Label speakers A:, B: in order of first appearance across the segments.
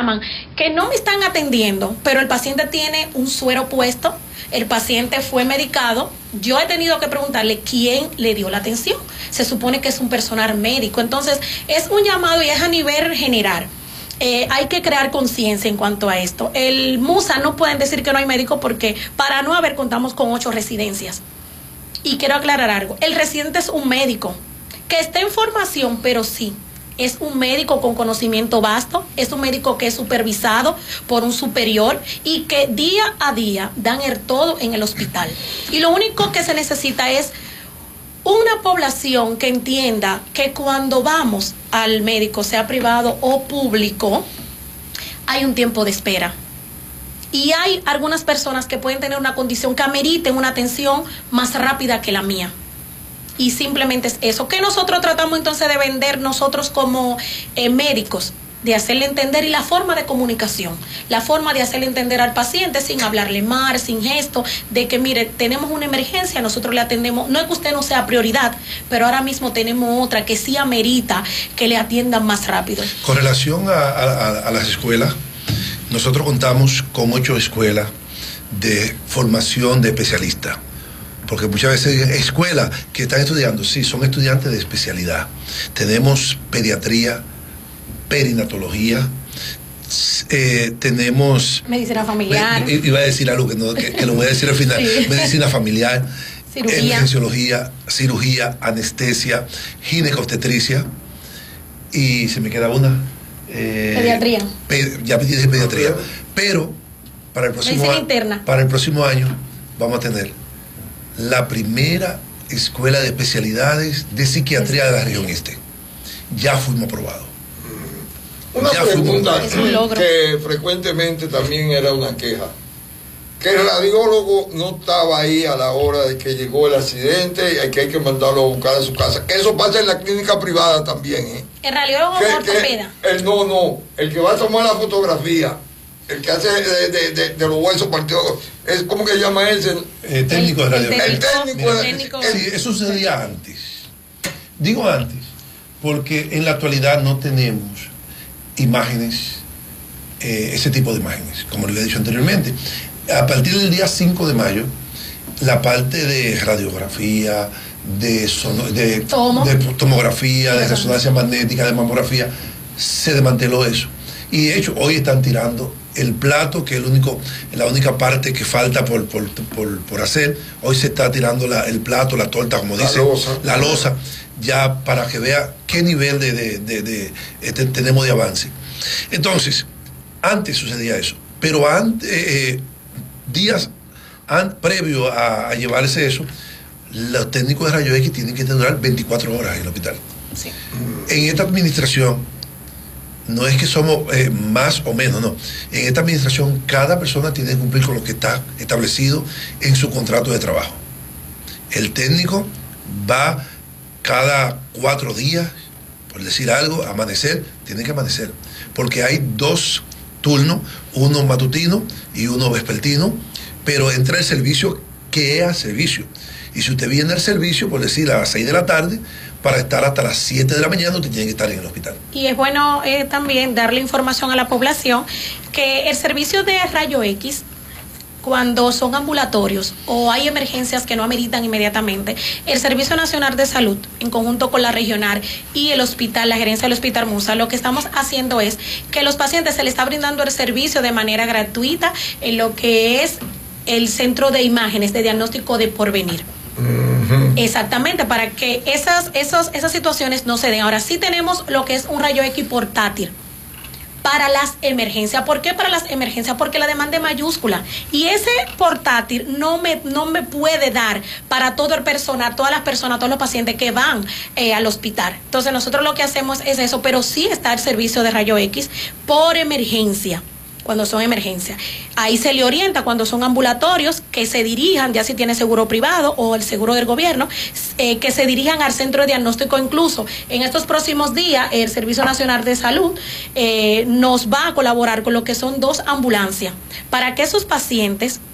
A: llaman que no me están atendiendo, pero el paciente tiene un suero puesto, el paciente fue medicado, yo he tenido que preguntarle quién le dio la atención. Se supone que es un personal médico. Entonces, es un llamado y es a nivel general. Hay que crear conciencia en cuanto a esto. El MUSA no pueden decir que no hay médico porque para no haber contamos con 8 residencias. Y quiero aclarar algo. El residente es un médico que está en formación, pero sí. Es un médico con conocimiento vasto, es un médico que es supervisado por un superior y que día a día dan el todo en el hospital. Y lo único que se necesita es una población que entienda que cuando vamos al médico, sea privado o público, hay un tiempo de espera. Y hay algunas personas que pueden tener una condición que ameriten una atención más rápida que la mía. Y simplemente es eso, que nosotros tratamos entonces de vender nosotros como médicos, de hacerle entender, y la forma de comunicación, la forma de hacerle entender al paciente sin hablarle mal, sin gesto, de que mire, tenemos una emergencia, nosotros le atendemos, no es que usted no sea prioridad, pero ahora mismo tenemos otra que sí amerita que le atiendan más rápido.
B: Con relación a las escuelas, nosotros contamos con 8 escuelas de formación de especialistas. Porque muchas veces escuelas que están estudiando, sí, son estudiantes de especialidad. Tenemos pediatría, perinatología, tenemos...
A: Medicina familiar.
B: Iba a decir algo que lo voy a decir al final. Sí. Medicina familiar, emergenciología, cirugía, anestesia, ginecobstetricia, y se me queda una...
A: pediatría.
B: Ya dije pediatría. Pero para el próximo año vamos a tener la primera escuela de especialidades de psiquiatría de la región este. Ya fuimos aprobados.
C: Una pregunta que frecuentemente también era una queja, que el radiólogo no estaba ahí a la hora de que llegó el accidente y que hay que mandarlo a buscar a su casa, que eso pasa en la clínica privada también, ¿eh?
A: El radiólogo ortopeda.
C: El que va a tomar la fotografía, el que hace de los huesos partidos, es como que llama ese
B: técnico de radio.
C: El técnico.
B: Sí, eso sucedía antes. Digo antes, porque en la actualidad no tenemos imágenes, ese tipo de imágenes, como le he dicho anteriormente. A partir del día 5 de mayo, la parte de radiografía, de tomografía, de resonancia magnética, de mamografía, se desmanteló eso. Y de hecho, hoy están tirando el plato, que es la única parte que falta por hacer. Hoy se está tirando el plato, la torta, como dice, la losa, ya para que vea qué nivel tenemos de avance. Entonces, antes sucedía eso, pero días previo a llevarse eso, los técnicos de rayos X tienen que durar 24 horas en el hospital.
A: Sí.
B: En esta administración, no es que somos más o menos, no. En esta administración, cada persona tiene que cumplir con lo que está establecido en su contrato de trabajo. El técnico va cada 4 días, por decir algo, amanecer, tiene que amanecer, porque hay 2 turnos, uno matutino y uno vespertino, pero entra el servicio que es al servicio. Y si usted viene al servicio, por decir, a las 6 de la tarde, para estar hasta las 7 de la mañana, usted tiene que estar en el hospital.
A: Y es bueno también darle información a la población que el servicio de rayo X, cuando son ambulatorios o hay emergencias que no ameritan inmediatamente, el Servicio Nacional de Salud, en conjunto con la regional y el hospital, la gerencia del Hospital MUSA, lo que estamos haciendo es que a los pacientes se les está brindando el servicio de manera gratuita en lo que es el centro de imágenes de diagnóstico de porvenir. Exactamente, para que esas situaciones no se den. Ahora sí tenemos lo que es un rayo X portátil para las emergencias. ¿Por qué para las emergencias? Porque la demanda es mayúscula y ese portátil no me puede dar para todo el personal, todas las personas, todos los pacientes que van al hospital. Entonces nosotros lo que hacemos es eso, pero sí está el servicio de rayo X por emergencia, cuando son emergencias. Ahí se le orienta cuando son ambulatorios, que se dirijan, ya si tiene seguro privado o el seguro del gobierno, que se dirijan al centro de diagnóstico. Incluso en estos próximos días el Servicio Nacional de Salud nos va a colaborar con lo que son 2 ambulancias para que esos pacientes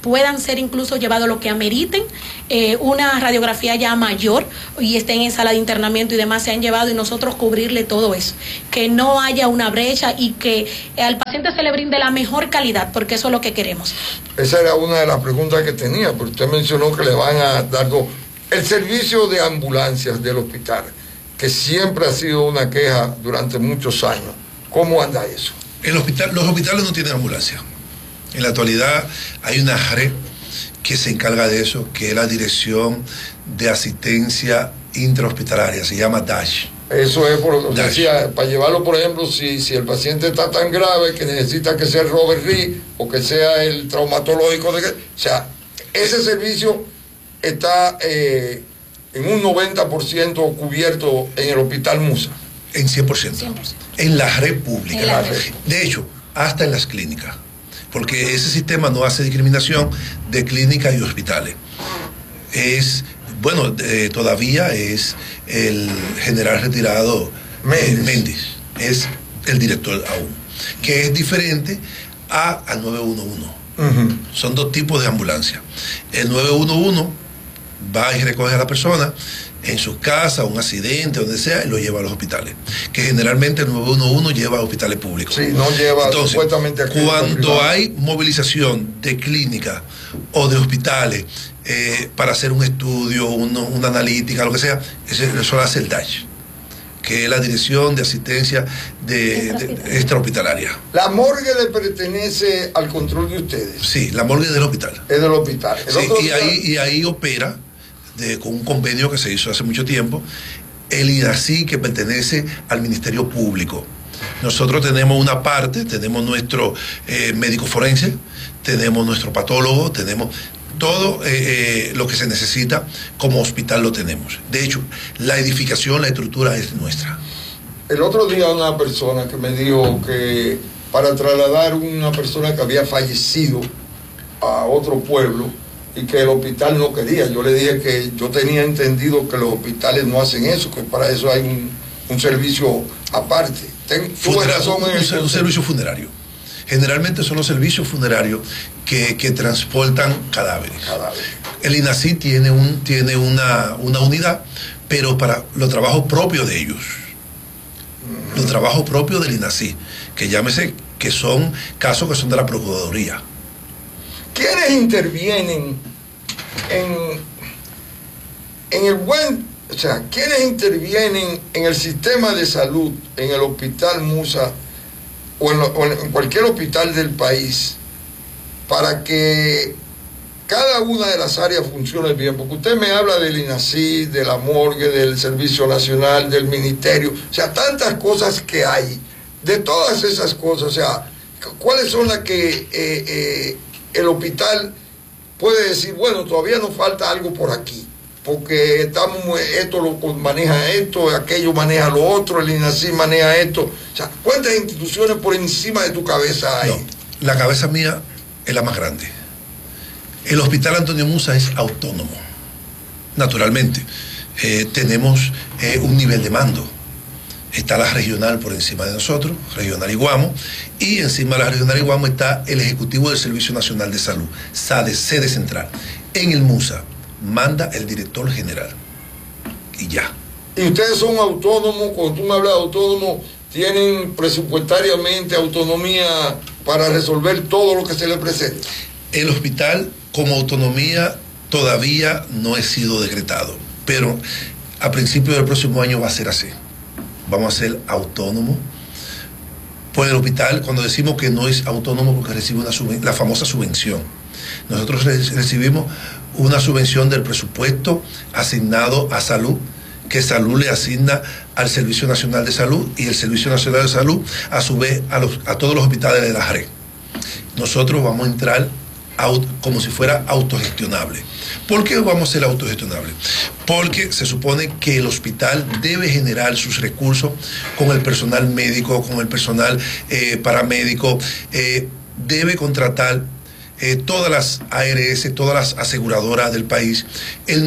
A: puedan ser incluso llevados lo que ameriten una radiografía ya mayor y estén en sala de internamiento y demás, se han llevado, y nosotros cubrirle todo eso, que no haya una brecha y que al paciente se le brinde la mejor calidad, porque eso es lo que queremos.
C: Esa era una de las preguntas que tenía, porque usted mencionó que le van a dar el servicio de ambulancias del hospital, que siempre ha sido una queja durante muchos años. ¿Cómo anda eso?
B: Los hospitales no tienen ambulancia. En la actualidad hay una red que se encarga de eso, que es la Dirección de Asistencia Intrahospitalaria, se llama DASH.
C: Eso es, por lo que decía, para llevarlo, por ejemplo, si el paciente está tan grave que necesita que sea el Robert Reed o que sea el traumatológico, o sea, ese servicio está en un 90% cubierto en el Hospital Musa.
B: En 100%. En la red pública. De hecho, hasta en las clínicas. Porque ese sistema no hace discriminación de clínicas y hospitales. Todavía es el general retirado Méndez. Es el director aún. Que es diferente al 911. Uh-huh. Son dos tipos de ambulancia. El 911 va y recoge a la persona en su casa, un accidente, donde sea, y lo lleva a los hospitales. Que generalmente el 911 lleva a hospitales públicos.
C: Sí, no lleva. Entonces, supuestamente a
B: cuando hay movilización de clínicas o de hospitales para hacer un estudio, una analítica, lo que sea, eso lo hace el DASH, que es la Dirección de Asistencia Extrahospitalaria.
C: ¿La morgue le pertenece al control de ustedes?
B: Sí, la morgue es del hospital.
C: Es del hospital.
B: Sí, y ahí opera, con un convenio que se hizo hace mucho tiempo, el INASI, que pertenece al Ministerio Público. Nosotros tenemos una parte, tenemos nuestro médico forense, tenemos nuestro patólogo, tenemos todo lo que se necesita como hospital, lo tenemos. De hecho, la edificación, la estructura es nuestra.
C: El otro día una persona que me dijo que para trasladar una persona que había fallecido a otro pueblo y que el hospital no quería. Yo le dije que yo tenía entendido que los hospitales no hacen eso, que para eso hay un servicio aparte.
B: Un servicio funerario. Generalmente son los servicios funerarios que transportan cadáveres. El INASI tiene una unidad, pero para los trabajos propios de ellos. Los trabajos propios del INASI, que llámese, que son casos que son de la Procuraduría.
C: ¿Quiénes intervienen quiénes intervienen en el sistema de salud, en el Hospital Musa o en cualquier hospital del país, para que cada una de las áreas funcione bien? Porque usted me habla del INASI, de la morgue, del Servicio Nacional, del Ministerio, o sea, tantas cosas que hay. De todas esas cosas, o sea, ¿cuáles son las que el hospital puede decir, bueno, todavía nos falta algo por aquí, porque esto lo maneja esto, aquello maneja lo otro, el INASI maneja esto? O sea, ¿cuántas instituciones por encima de tu cabeza hay?
B: No, la cabeza mía es la más grande. El Hospital Antonio Musa es autónomo, naturalmente. Tenemos un nivel de mando. Está la regional por encima de nosotros, Regional Iguamo, y encima de la Regional Iguamo está el Ejecutivo del Servicio Nacional de Salud, sede central. En el Musa manda el director general. Y ya.
C: ¿Y ustedes son autónomos? Cuando tú me hablas de autónomos, ¿tienen presupuestariamente autonomía para resolver todo lo que se les presenta?
B: El hospital como autonomía todavía no ha sido decretado, pero a principios del próximo año va a ser así. Vamos a ser autónomos. Pues el hospital, cuando decimos que no es autónomo, porque recibe la famosa subvención. Nosotros recibimos una subvención del presupuesto asignado a salud, que salud le asigna al Servicio Nacional de Salud, y el Servicio Nacional de Salud a su vez a todos los hospitales de la red. Nosotros vamos a entrar como si fuera autogestionable. ¿Por qué vamos a ser autogestionables? Porque se supone que el hospital debe generar sus recursos con el personal médico, con el personal paramédico, debe contratar todas las ARS, todas las aseguradoras del país. El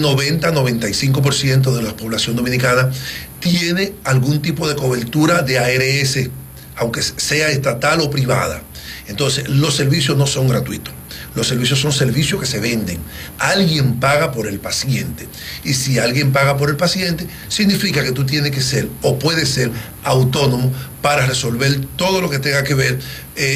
B: 90-95% de la población dominicana tiene algún tipo de cobertura de ARS, aunque sea estatal o privada. Entonces, los servicios no son gratuitos. Los servicios son servicios que se venden. Alguien paga por el paciente. Y si alguien paga por el paciente, significa que tú tienes que ser o puedes ser autónomo para resolver todo lo que tenga que ver